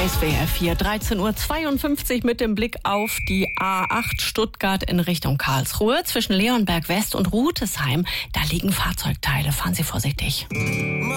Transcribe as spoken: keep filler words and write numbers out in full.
S W R vier, dreizehn Uhr zweiundfünfzig mit dem Blick auf die A acht Stuttgart in Richtung Karlsruhe. Zwischen Leonberg West und Rutesheim, da liegen Fahrzeugteile. Fahren Sie vorsichtig.